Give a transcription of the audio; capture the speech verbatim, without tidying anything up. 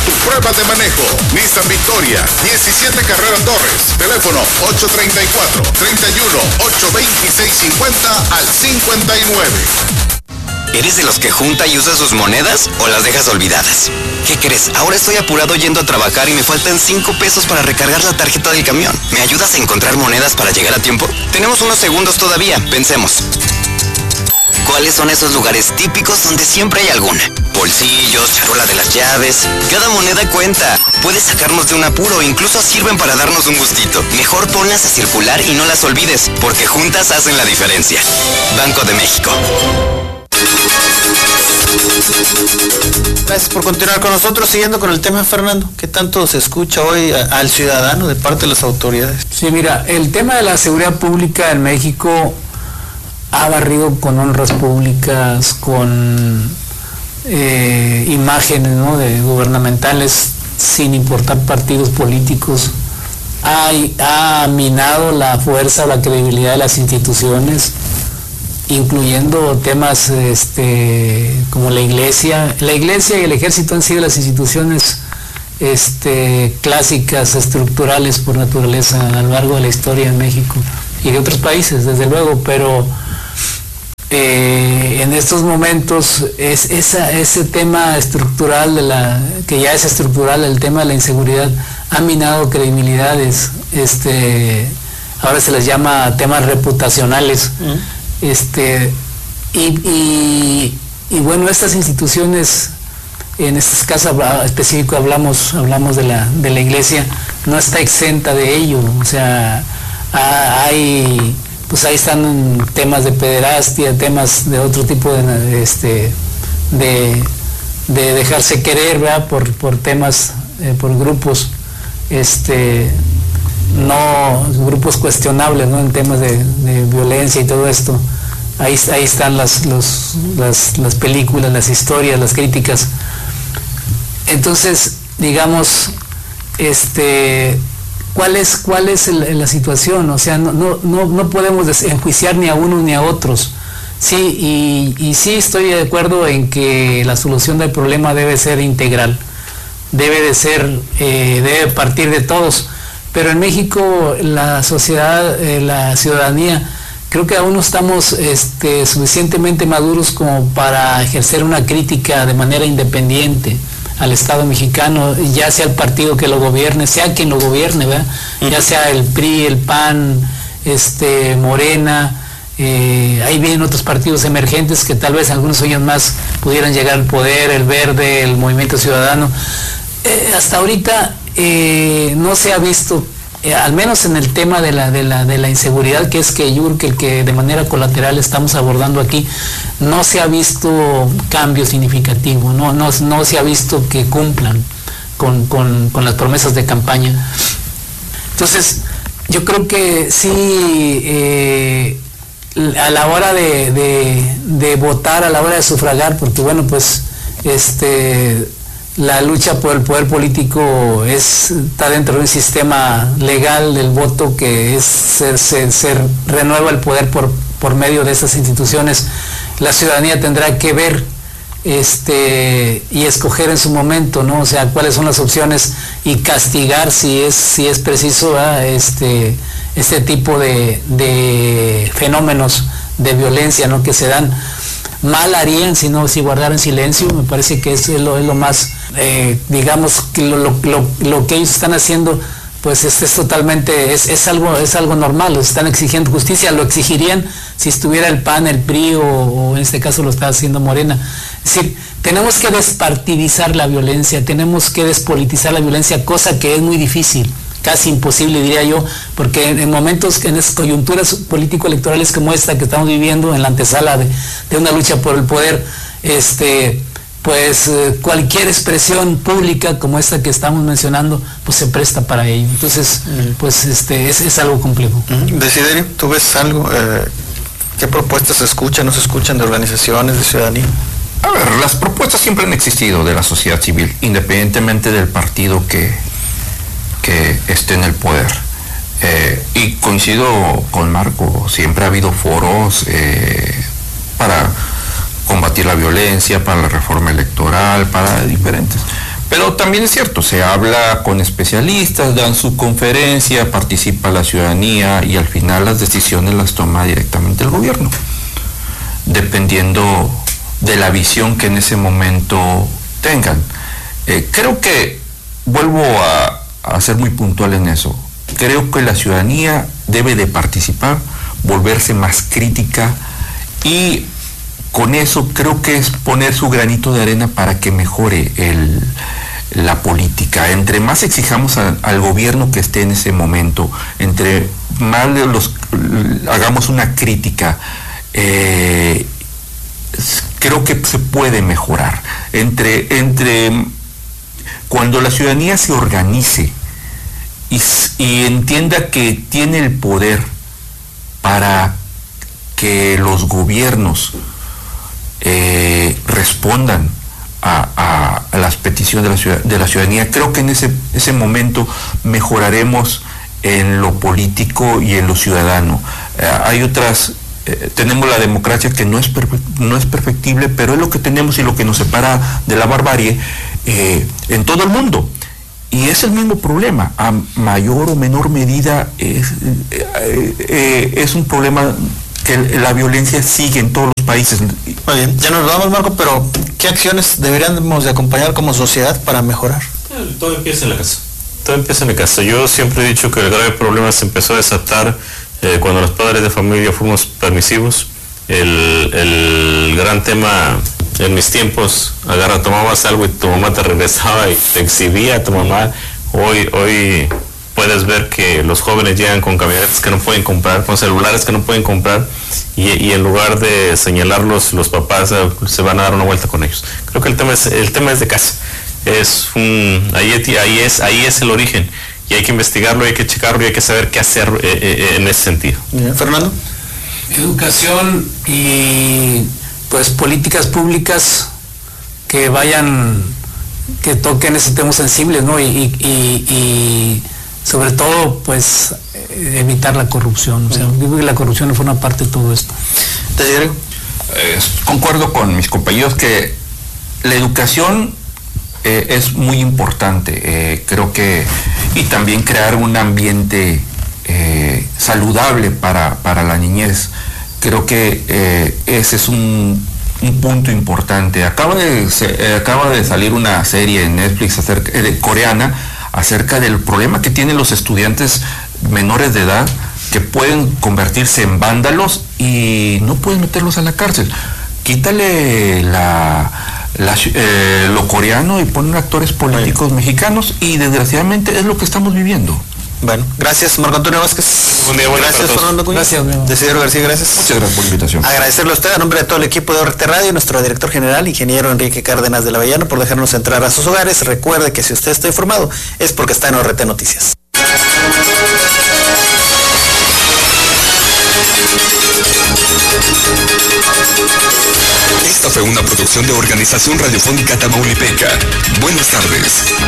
tu prueba de manejo. Nissan Victoria, diecisiete Carrera Torres. Teléfono ocho treinta y cuatro, treinta y uno, ocho veintiséis cincuenta al cincuenta y nueve. ¿Eres de los que junta y usa sus monedas o las dejas olvidadas? ¿Qué crees? Ahora estoy apurado yendo a trabajar y me faltan cinco pesos para recargar la tarjeta del camión. ¿Me ayudas a encontrar monedas para llegar a tiempo? Tenemos unos segundos todavía, pensemos. ¿Cuáles son esos lugares típicos donde siempre hay alguna? Bolsillos, charola de las llaves. Cada moneda cuenta. Puede sacarnos de un apuro, incluso sirven para darnos un gustito. Mejor ponlas a circular y no las olvides, porque juntas hacen la diferencia. Banco de México. Gracias por continuar con nosotros. Siguiendo con el tema, Fernando, ¿qué tanto se escucha hoy a, al ciudadano de parte de las autoridades? Sí, mira, el tema de la seguridad pública en México ha barrido con honras públicas, con eh, imágenes, ¿no?, de gubernamentales, sin importar partidos políticos. Ha, ha minado la fuerza, la credibilidad de las instituciones, incluyendo temas este, como la iglesia. La iglesia y el ejército han sido las instituciones este, clásicas, estructurales por naturaleza a lo largo de la historia en México y de otros países, desde luego, pero eh, en estos momentos es esa, ese tema estructural, de la, que ya es estructural, el tema de la inseguridad, ha minado credibilidades, este, ahora se les llama temas reputacionales. ¿Mm? Este, y, y, y bueno, estas instituciones, en este caso específico hablamos, hablamos de la, de la iglesia, no está exenta de ello. O sea, hay, pues ahí están temas de pederastia, temas de otro tipo de, este, de, de dejarse querer, ¿verdad?, por, por temas, eh, por grupos, este, no, grupos cuestionables, ¿no?, en temas de, de violencia y todo esto. Ahí, ahí están las, los, las, las películas, las historias, las críticas. Entonces, digamos, este, ¿cuál es, cuál es el, la situación? O sea, no, no, no podemos enjuiciar ni a unos ni a otros. Sí, y, y sí estoy de acuerdo en que la solución del problema debe ser integral, debe de ser, eh, debe partir de todos. Pero en México la sociedad, eh, la ciudadanía, creo que aún no estamos este, suficientemente maduros como para ejercer una crítica de manera independiente al Estado mexicano, ya sea el partido que lo gobierne, sea quien lo gobierne, ¿verdad? Uh-huh. Ya sea el P R I, el P A N, este, Morena, eh, ahí vienen otros partidos emergentes que tal vez algunos años más pudieran llegar al poder, el Verde, el Movimiento Ciudadano. Eh, hasta ahorita eh, no se ha visto, eh, al menos en el tema de la, de la, de la inseguridad, que es que yo creo que el que de manera colateral estamos abordando aquí, no se ha visto cambio significativo, no, no, no se ha visto que cumplan con, con, con las promesas de campaña. Entonces, yo creo que sí, eh, a la hora de, de, de votar, a la hora de sufragar, porque bueno, pues este... la lucha por el poder político es, está dentro de un sistema legal del voto que es se, se, se renueva el poder por, por medio de estas instituciones. La ciudadanía tendrá que ver este, y escoger en su momento, ¿no? O sea, cuáles son las opciones y castigar si es, si es preciso, ¿eh? este, este tipo de, de fenómenos de violencia, ¿no?, que se dan. Mal harían si no, si guardaran silencio. Me parece que es lo, es lo más, eh, digamos, que lo, lo, lo, lo que ellos están haciendo, pues es, es totalmente, es, es algo es algo normal. Los están exigiendo justicia, lo exigirían si estuviera el P A N, el P R I o, o en este caso lo está haciendo Morena. Es decir, tenemos que despartidizar la violencia, tenemos que despolitizar la violencia, cosa que es muy difícil, casi imposible, diría yo, porque en, en momentos, en esas coyunturas político-electorales como esta que estamos viviendo, en la antesala de, de una lucha por el poder, este, pues eh, cualquier expresión pública como esta que estamos mencionando, pues se presta para ello. Entonces, pues este, es, es algo complejo. Desiderio, ¿tú ves algo? Eh, ¿Qué propuestas se escuchan, no se escuchan de organizaciones, de ciudadanía? A ver, las propuestas siempre han existido de la sociedad civil, independientemente del partido que que esté en el poder. Eh, y coincido con Marco, siempre ha habido foros eh, para combatir la violencia, para la reforma electoral, para diferentes. Pero también es cierto, se habla con especialistas, dan su conferencia, participa la ciudadanía y al final las decisiones las toma directamente el gobierno, dependiendo de la visión que en ese momento tengan. Eh, creo que, vuelvo a, a ser muy puntual en eso, creo que la ciudadanía debe de participar, volverse más crítica y con eso creo que es poner su granito de arena para que mejore el, la política. Entre más exijamos a, al gobierno que esté en ese momento, entre más los, hagamos una crítica, eh, creo que se puede mejorar. Entre, entre cuando la ciudadanía se organice y, y entienda que tiene el poder para que los gobiernos eh, respondan a, a, a las peticiones de la, ciudad, de la ciudadanía, creo que en ese, ese momento mejoraremos en lo político y en lo ciudadano. Eh, hay otras, eh, tenemos la democracia que no es, no es perfectible, pero es lo que tenemos y lo que nos separa de la barbarie eh, en todo el mundo. Y es el mismo problema, a mayor o menor medida es, eh, eh, es un problema que la violencia sigue en todos los países. Muy bien, ya nos vamos, Marco, pero ¿qué acciones deberíamos de acompañar como sociedad para mejorar? Todo empieza en la casa. Todo empieza en la casa. Yo siempre he dicho que el grave problema se empezó a desatar eh, cuando los padres de familia fuimos permisivos. El, el gran tema en mis tiempos, agarra, tomabas algo y tu mamá te regresaba y te exhibía a tu mamá. Hoy, hoy puedes ver que los jóvenes llegan con camionetas que no pueden comprar, con celulares que no pueden comprar, y, y en lugar de señalarlos, los papás eh, se van a dar una vuelta con ellos. Creo que el tema es, el tema es de casa. Es un, ahí, ahí, es, ahí es el origen, y hay que investigarlo, hay que checarlo y hay que saber qué hacer eh, eh, en ese sentido. Bien, Fernando. Educación y pues políticas públicas que vayan, que toquen esos temas sensibles, ¿no? Y, y, y, y sobre todo, pues, evitar la corrupción. O sea, yo creo que la corrupción forma parte de todo esto. Eh, concuerdo con mis compañeros que la educación eh, es muy importante. Eh, creo que, y también crear un ambiente eh, saludable para, para la niñez. Creo que eh, ese es un, un punto importante. Acaba de, se, eh, acaba de salir una serie en Netflix acerca, eh, coreana acerca del problema que tienen los estudiantes menores de edad que pueden convertirse en vándalos y no pueden meterlos a la cárcel. Quítale la, la, eh, lo coreano y ponen actores políticos bueno. mexicanos y desgraciadamente es lo que estamos viviendo. Bueno, gracias Marco Antonio Vázquez. Buen día, gracias Fernando Cuña. Gracias, amigo. Desidero García, gracias. Muchas gracias por la invitación. Agradecerle a usted a nombre de todo el equipo de O R T Radio, nuestro director general, ingeniero Enrique Cárdenas de la Avellano, por dejarnos entrar a sus hogares. Recuerde que si usted está informado es porque está en O R T Noticias. Esta fue una producción de Organización Radiofónica Tamaulipeca. Buenas tardes.